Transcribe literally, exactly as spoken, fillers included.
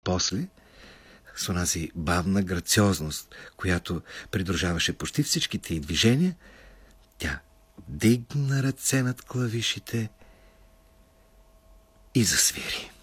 После, с онази бавна грациозност, която придружаваше почти всичките й движения, тя дигна ръце над клавишите и засвири.